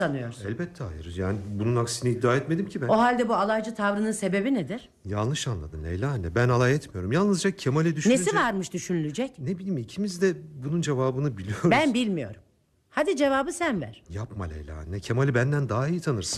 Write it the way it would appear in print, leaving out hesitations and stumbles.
sanıyorsun? Elbette hayır. Yani bunun aksini iddia etmedim ki ben. O halde bu alaycı tavrının sebebi nedir? Yanlış anladın Leyla anne. Ben alay etmiyorum. Yalnızca Kemal'e düşününce... Nesi varmış düşünülecek? Ne bileyim, ikimiz de bunun cevabını biliyoruz. Ben bilmiyorum. Hadi cevabı sen ver. Yapma Leyla anne. Kemal'i benden daha iyi tanırsın.